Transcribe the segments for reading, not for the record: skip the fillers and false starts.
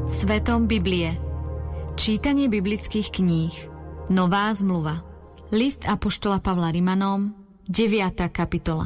Svetom Biblie. Čítanie biblických kníh. Nová zmluva. List apoštola Pavla Rimanom, 9. kapitola.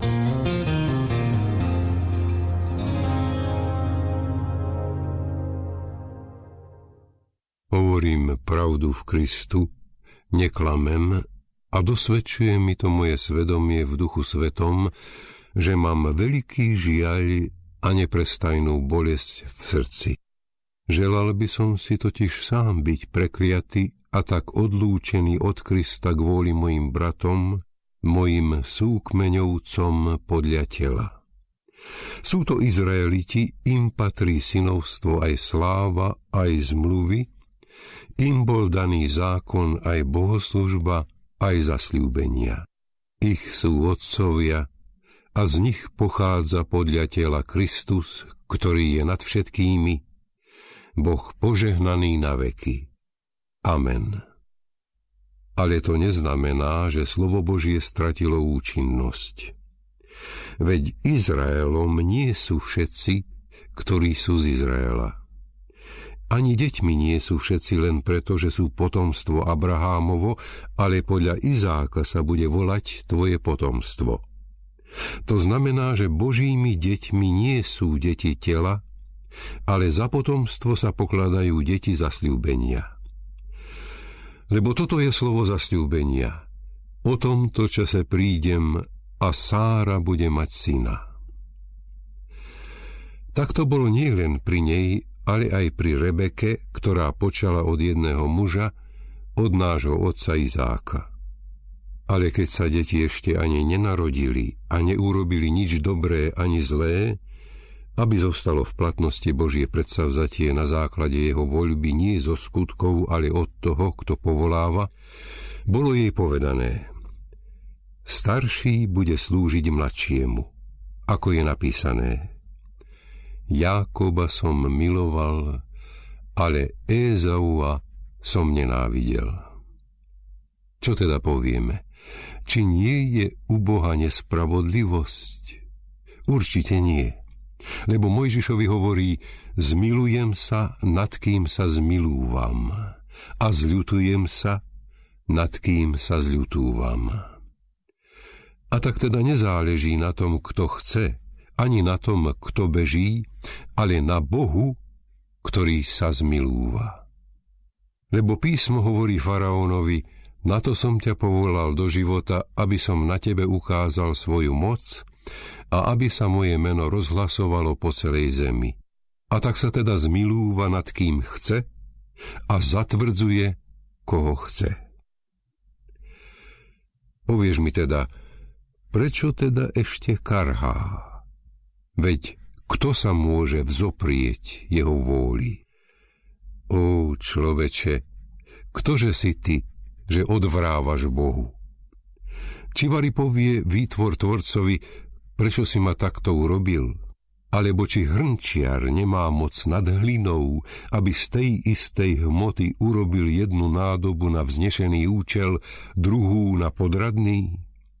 Hovorím pravdu v Kristu, neklamem a dosvedčuje mi to moje svedomie v Duchu Svetom, že mám veľký žiaľ a neprestajnú bolesť v srdci. Želal by som si totiž sám byť prekliaty a tak odlúčený od Krista kvôli mojim bratom, mojim súkmeňovcom podľa tela. Sú to Izraeliti, im patrí synovstvo aj sláva, aj zmluvy, im bol daný zákon aj bohoslužba, aj zasľúbenia. Ich sú otcovia a z nich pochádza podľa tela Kristus, ktorý je nad všetkými, Boh požehnaný na veky. Amen. Ale to neznamená, že slovo Božie stratilo účinnosť. Veď Izraelom nie sú všetci, ktorí sú z Izraela. Ani deťmi nie sú všetci len preto, že sú potomstvo Abrahámovo, ale podľa Izáka sa bude volať tvoje potomstvo. To znamená, že Božími deťmi nie sú deti tela, ale za potomstvo sa pokladajú deti zasľúbenia. Lebo toto je slovo zasľúbenia. O tomto čase prídem a Sára bude mať syna. Tak to bolo nielen pri nej, ale aj pri Rebeke, ktorá počala od jedného muža, od nášho otca Izáka. Ale keď sa deti ešte ani nenarodili a neurobili nič dobré ani zlé, aby zostalo v platnosti Božie predsavzatie na základe jeho voľby nie zo skutkov, ale od toho, kto povoláva, bolo jej povedané: starší bude slúžiť mladšiemu, ako je napísané: Jákoba som miloval, ale Ézaua som nenávidel. Čo teda povieme? Či nie je u Boha nespravodlivosť? Určite nie. Lebo Mojžišovi hovorí: zmilujem sa, nad kým sa zmilúvam, a zľutujem sa, nad kým sa zľutúvam. A tak teda nezáleží na tom, kto chce, ani na tom, kto beží, ale na Bohu, ktorý sa zmilúva. Lebo písmo hovorí faraónovi: na to som ťa povolal do života, aby som na tebe ukázal svoju moc a aby sa moje meno rozhlasovalo po celej zemi. A tak sa teda zmilúva nad kým chce a zatvrdzuje, koho chce. Povieš mi teda, prečo teda ešte karhá? Veď kto sa môže vzoprieť jeho vôli? Ó, človeče, ktože si ty, že odvrávaš Bohu? Či vari povie výtvor tvorcovi: prečo si ma takto urobil? Alebo či hrnčiar nemá moc nad hlinou, aby z tej istej hmoty urobil jednu nádobu na vznešený účel, druhú na podradný?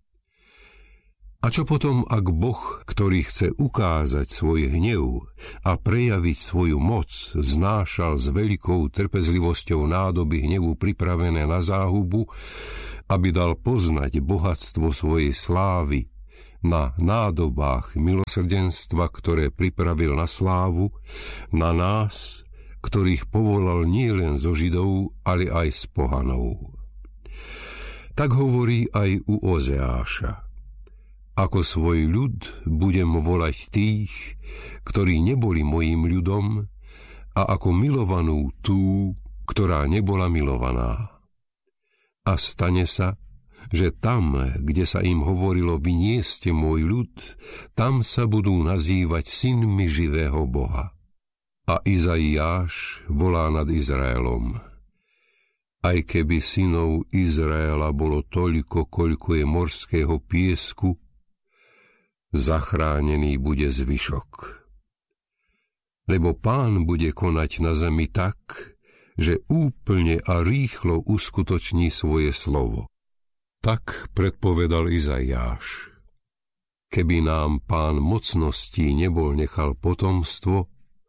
A čo potom, ak Boh, ktorý chce ukázať svoj hnev a prejaviť svoju moc, znášal s veľkou trpezlivosťou nádoby hnevu pripravené na záhubu, aby dal poznať bohatstvo svojej slávy na nádobách milosrdenstva, ktoré pripravil na slávu, na nás, ktorých povolal nielen zo Židov, ale aj z pohanov. Tak hovorí aj u Ozeáša: ako svoj ľud budem volať tých, ktorí neboli mojím ľudom, a ako milovanú tú, ktorá nebola milovaná. A stane sa, že tam, kde sa im hovorilo: vy nie ste môj ľud, tam sa budú nazývať synmi živého Boha. A Izaiáš volá nad Izraelom: aj keby synov Izraela bolo toľko, koľko je morského piesku, zachránený bude zvyšok. Lebo Pán bude konať na zemi tak, že úplne a rýchlo uskutoční svoje slovo. Tak predpovedal Izaiáš. Keby nám Pán mocností nebol nechal potomstvo,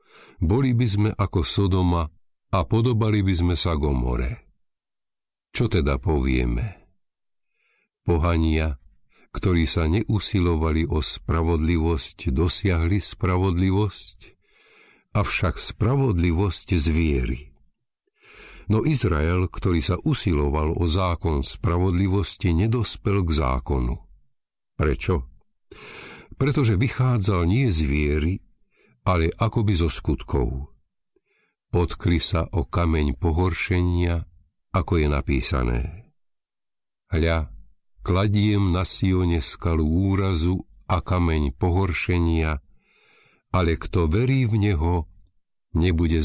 boli by sme ako Sodoma a podobali by sme sa Gomore. Čo teda povieme? Pohania, ktorí sa neusilovali o spravodlivosť, dosiahli spravodlivosť, avšak spravodlivosť z viery. No Izrael, ktorý sa usiloval o zákon spravodlivosti, nedospel k zákonu. Prečo? Pretože vychádzal nie z viery, ale akoby zo skutkov. Potkli sa o kameň pohoršenia, ako je napísané. Hľa, kladiem na Sione skalu úrazu a kameň pohoršenia, ale kto verí v neho, nebude